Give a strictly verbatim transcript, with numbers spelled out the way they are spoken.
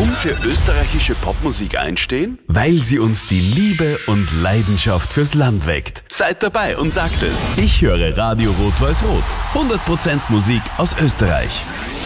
für österreichische Popmusik einstehen? Weil sie uns die Liebe und Leidenschaft fürs Land weckt. Seid dabei und sagt es. Ich höre Radio Rot-Weiß-Rot. hundert Prozent Musik aus Österreich.